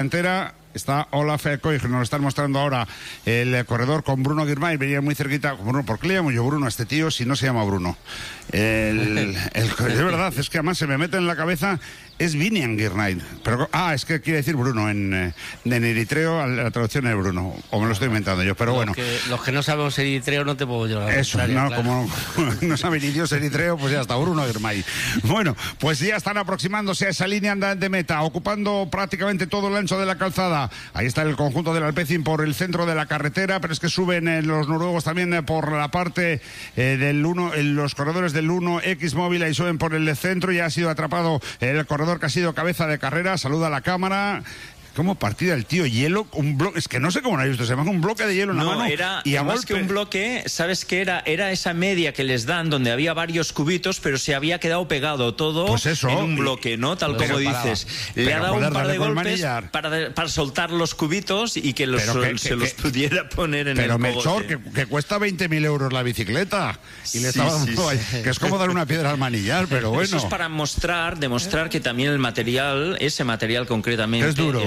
entera. Está Olaf Koig, nos lo están mostrando ahora el corredor con Bruno Girmay, venía muy cerquita. Bruno, ¿por qué le llamo yo Bruno a este tío si no se llama Bruno? De verdad, es que además se me mete en la cabeza, es Vinian Girmay. Pero, es que quiere decir Bruno, en eritreo la traducción es Bruno, o me lo estoy inventando yo, pero bueno. Los que no sabemos eritreo no te puedo llevar. Eso, no, claro. Como no sabe ni Dios eritreo, pues ya está, Bruno Girmay. Bueno, pues ya están aproximándose a esa línea de meta, ocupando prácticamente todo el ancho de la calzada. Ahí está el conjunto del Alpecin por el centro de la carretera, pero es que suben los noruegos también por la parte del 1, los corredores del 1X móvil, ahí suben por el centro. Ya ha sido atrapado el corredor que ha sido cabeza de carrera, saluda a la cámara. ¿Cómo partida el tío? Hielo, un bloque, es que no sé cómo lo ha visto, se llama un bloque de hielo en la mano. Era y más que un bloque, ¿sabes qué era? Era esa media que les dan donde había varios cubitos, pero se había quedado pegado todo pues eso, en un bloque, ¿no? Tal como dices. Le ha dado un par de golpes para soltar los cubitos y que se los pudiera poner en el cogote. Pero Melchor, que cuesta 20.000 euros la bicicleta. Y le estaba dando que es como dar una piedra al manillar, pero bueno. Eso es para demostrar que también el material, ese material concretamente, es duro.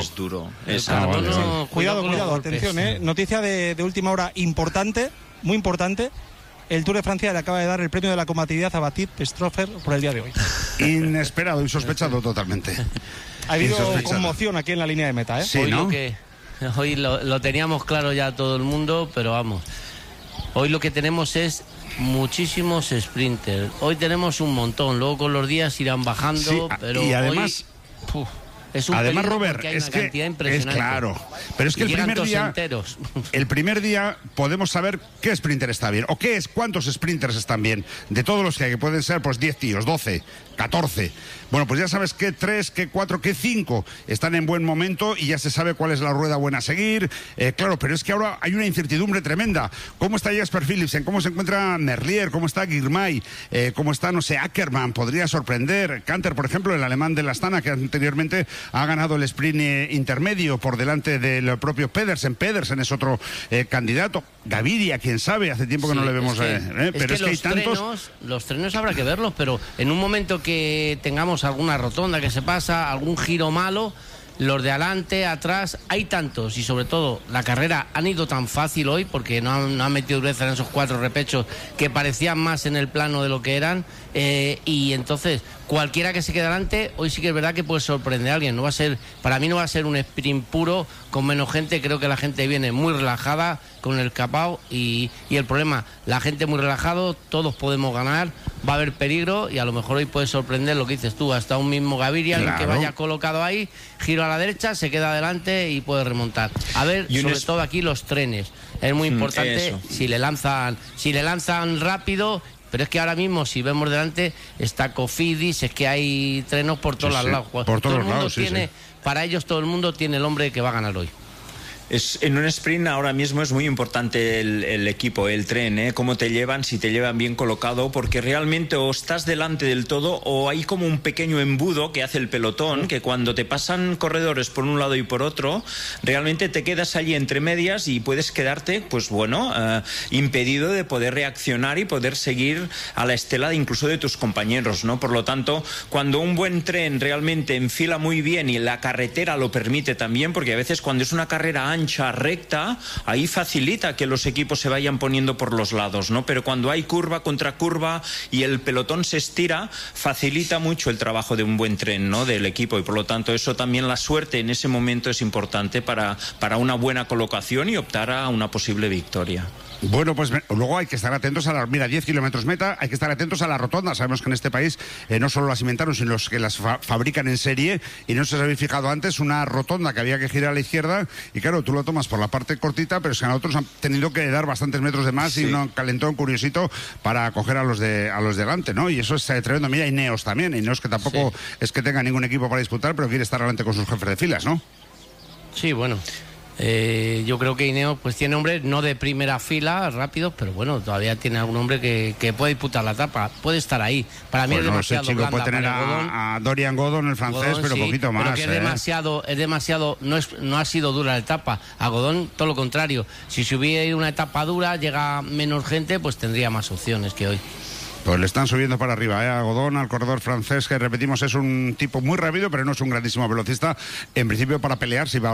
Cuidado, atención, noticia de última hora importante, muy importante. El Tour de Francia le acaba de dar el premio de la combatividad a Baptiste Pestropher por el día de hoy. Inesperado y sospechado totalmente. Ha habido conmoción aquí en la línea de meta, ¿eh? Sí, ¿no? Hoy lo teníamos claro ya todo el mundo, pero vamos. Hoy lo que tenemos es muchísimos sprinters. Hoy tenemos un montón, luego con los días irán bajando, pero y además... hoy... Además, Robert, es que es claro, pero es que el primer día podemos saber qué sprinter está bien o cuántos sprinters están bien de todos los que hay, que pueden ser pues 10 tíos, 12, 14. Bueno, pues ya sabes que 3, que 4, que 5 están en buen momento y ya se sabe cuál es la rueda buena a seguir. Claro, pero es que ahora hay una incertidumbre tremenda. ¿Cómo está Jasper Philipsen? ¿Cómo se encuentra Merlier? ¿Cómo está Girmay? ¿Cómo está, no sé, Ackermann? Podría sorprender. Canter, por ejemplo, el alemán de la Astana, que anteriormente ha ganado el sprint intermedio por delante del propio Pedersen. Pedersen es otro candidato. Gaviria, quién sabe, hace tiempo que no le vemos. Pero es que hay tantos. Los trenes habrá que verlos, pero en un momento que tengamos alguna rotonda que se pasa, algún giro malo, los de adelante, atrás, hay tantos, y sobre todo la carrera han ido tan fácil hoy porque no han metido dureza en esos 4 repechos que parecían más en el plano de lo que eran, y entonces cualquiera que se quede adelante hoy sí que es verdad que puede sorprender a alguien. Para mí no va a ser un sprint puro con menos gente. Creo que la gente viene muy relajada con el capao y el problema, la gente muy relajado, todos podemos ganar, va a haber peligro y a lo mejor hoy puede sorprender lo que dices tú, hasta un mismo Gaviria, claro, que vaya colocado ahí, giro a la derecha, se queda adelante y puede remontar. A ver, sobre todo aquí los trenes, es muy importante si le lanzan rápido. Pero es que ahora mismo, si vemos delante, está Cofidis, es que hay trenos por todos los lados. Por todos los lados, Para ellos todo el mundo tiene el hombre que va a ganar hoy. En un sprint ahora mismo es muy importante el equipo, el tren, cómo te llevan, si te llevan bien colocado, porque realmente o estás delante del todo o hay como un pequeño embudo que hace el pelotón, que cuando te pasan corredores por un lado y por otro, realmente te quedas allí entre medias y puedes quedarte, pues bueno, impedido de poder reaccionar y poder seguir a la estela incluso de tus compañeros, ¿no? Por lo tanto, cuando un buen tren realmente enfila muy bien y la carretera lo permite también, porque a veces cuando es una carrera ancha, recta, ahí facilita que los equipos se vayan poniendo por los lados, ¿no? Pero cuando hay curva contra curva y el pelotón se estira, facilita mucho el trabajo de un buen tren, ¿no? Del equipo, y por lo tanto eso también, la suerte en ese momento es importante para una buena colocación y optar a una posible victoria. Bueno, pues luego hay que estar atentos a 10 kilómetros meta, hay que estar atentos a la rotonda. Sabemos que en este país no solo las inventaron, sino los que las fabrican en serie, y no sé si os habéis fijado antes, una rotonda que había que girar a la izquierda, y claro, tú lo tomas por la parte cortita, pero es que a nosotros han tenido que dar bastantes metros de más y un calentón curiosito para coger a los de delante, ¿no? Y eso es tremendo. Mira, Ineos también, Ineos que tampoco es que tenga ningún equipo para disputar, pero quiere estar adelante con sus jefes de filas, ¿no? Sí, bueno. Yo creo que Ineos pues tiene hombres no de primera fila rápidos, pero bueno, todavía tiene algún hombre que puede disputar la etapa, puede estar ahí. Para mí es demasiado blanda. Puede tener a Dorian Godon, el francés, pero poquito más. Pero que es demasiado, no ha sido dura la etapa. A Godon todo lo contrario. Si se hubiera ido una etapa dura, llega menos gente, pues tendría más opciones que hoy. Pues le están subiendo para arriba, a Godón, al corredor francés, que repetimos es un tipo muy rápido, pero no es un grandísimo velocista. En principio para pelear, si va